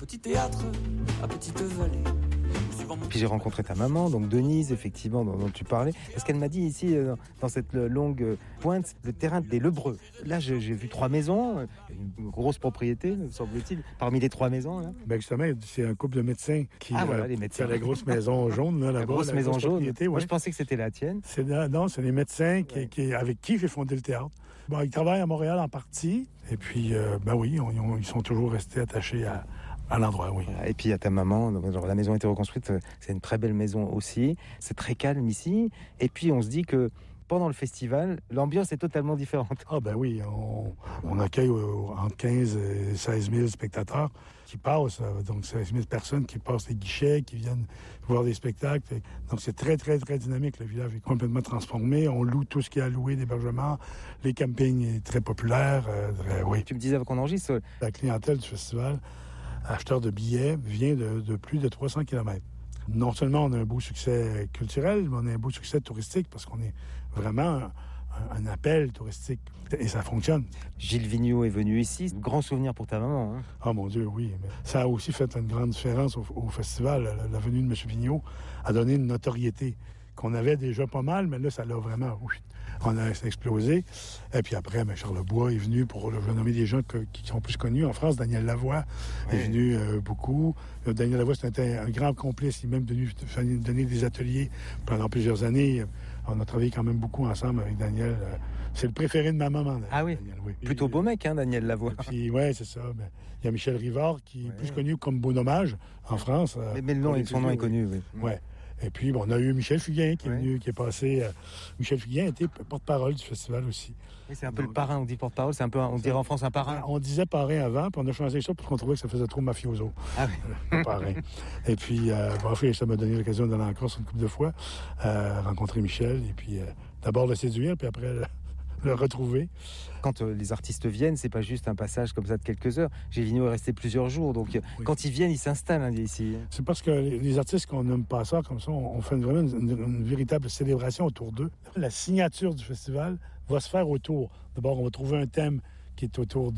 petit théâtre à Petite-Vallée. Puis j'ai rencontré ta maman, donc Denise, effectivement, dont tu parlais, parce qu'elle m'a dit ici, dans cette longue pointe, le terrain des Lebreux. Là, j'ai vu 3 maisons, une grosse propriété, me semble-t-il, parmi les 3 maisons. Là. Ben justement, c'est un couple de médecins qui voilà, les médecins. a la grosse maison jaune, là, là-bas. La grosse maison jaune. Ouais. Moi, je pensais que c'était la tienne. Non, c'est les médecins avec qui j'ai fondé le théâtre. Bon, ils travaillent à Montréal en partie, et puis, oui, ils sont toujours restés attachés à l'endroit, oui. Et puis, à ta maman, donc, la maison a été reconstruite, c'est une très belle maison aussi. C'est très calme ici. Et puis, on se dit que pendant le festival, l'ambiance est totalement différente. Ah ben oui, on accueille entre 15 et 16 000 spectateurs qui passent, donc 16 000 personnes qui passent les guichets, qui viennent voir des spectacles. Donc c'est très, très, très dynamique. Le village est complètement transformé. On loue tout ce qui est à louer d'hébergement. Les campings est très populaire. Oui. Tu me disais qu'on enregistre. La clientèle du festival, acheteur de billets, vient de plus de 300 km. Non seulement on a un beau succès culturel, mais on a un beau succès touristique parce qu'on est vraiment un appel touristique. Et ça fonctionne. Gilles Vigneault est venu ici. Grand souvenir pour ta maman. Hein? Ah mon Dieu, oui. Mais ça a aussi fait une grande différence au festival. La venue de M. Vigneault a donné une notoriété qu'on avait déjà pas mal, mais là, ça l'a vraiment... On a explosé. Et puis après, Charlebois est venu pour nommer des gens qui sont plus connus. En France, Daniel Lavoie est venu beaucoup. Daniel Lavoie, c'était un grand complice. Il est même venu donner des ateliers pendant plusieurs années. On a travaillé quand même beaucoup ensemble avec Daniel. C'est le préféré de ma maman. Ah oui? Daniel, oui. Plutôt beau mec, hein, Daniel Lavoie. Puis, ouais, c'est ça. Mais il y a Michel Rivard, qui est plus connu comme Bonhommage en France. Mais son nom est connu, oui. Ouais. Et puis, on a eu Michel Fugain qui est venu, qui est passé. Michel Fugain était porte-parole du festival aussi. Oui, c'est un peu le parrain, on dit porte-parole, c'est un peu, on dirait en France un parrain. On disait parrain avant, puis on a changé ça parce qu'on trouvait que ça faisait trop mafioso. Ah oui. Parrain. Et puis, ça m'a donné l'occasion d'aller en Corse une couple de fois, rencontrer Michel, et puis d'abord le séduire, puis après le retrouver. Quand les artistes viennent, c'est pas juste un passage comme ça de quelques heures. Gilles Vigneault est resté plusieurs jours, donc quand ils viennent, ils s'installent ici. C'est parce que les artistes qu'on nomme pas ça comme ça, on fait vraiment une véritable célébration autour d'eux. La signature du festival va se faire autour. D'abord, on va trouver un thème qui est autour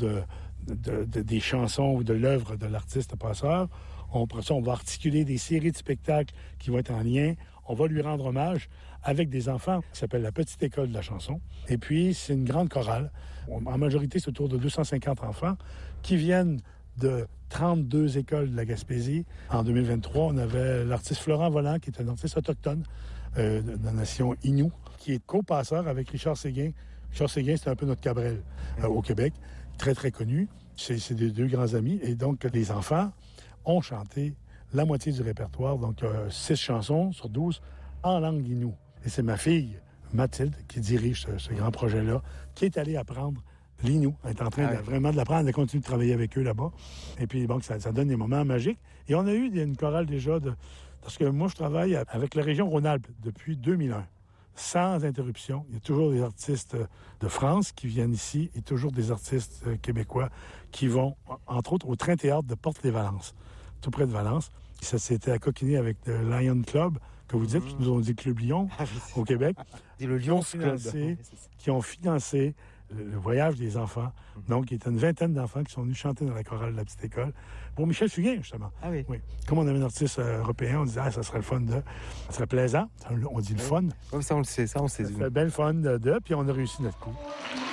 des chansons ou de l'œuvre de l'artiste passeur. Après ça, on va articuler des séries de spectacles qui vont être en lien. On va lui rendre hommage avec des enfants qui s'appelle la Petite École de la chanson. Et puis, c'est une grande chorale. En majorité, c'est autour de 250 enfants qui viennent de 32 écoles de la Gaspésie. En 2023, on avait l'artiste Florent Volant, qui est un artiste autochtone de la nation Innu, qui est co-passeur avec Richard Séguin. Richard Séguin, c'est un peu notre Cabrel au Québec, très, très connu. C'est des 2 grands amis. Et donc, les enfants ont chanté la moitié du répertoire, donc 6 chansons sur 12 en langue Innu. Et c'est ma fille, Mathilde, qui dirige ce grand projet-là, qui est allée apprendre l'Innu. Elle est en train vraiment de l'apprendre. Elle continue de travailler avec eux là-bas. Et puis, bon, ça donne des moments magiques. Et on a eu une chorale déjà parce que moi, je travaille avec la région Rhône-Alpes depuis 2001. Sans interruption. Il y a toujours des artistes de France qui viennent ici et toujours des artistes québécois qui vont, entre autres, au Train-Théâtre de Porte-les-Valences, tout près de Valence. Ça s'était accoquiné avec le Lion Club, que vous dites, qui nous ont dit Club Lyon, au Québec. Et le Lions Club. Qui ont financé le voyage des enfants. Donc, il y a une vingtaine d'enfants qui sont venus chanter dans la chorale de la Petite École. Pour Michel Fugain, justement. Ah oui. Oui. Comme on avait un artiste européen, on disait, ça serait le fun ça serait plaisant. On dit le fun. Comme ça, on le sait, ça, on sait. Ça serait bien le fun puis on a réussi notre coup.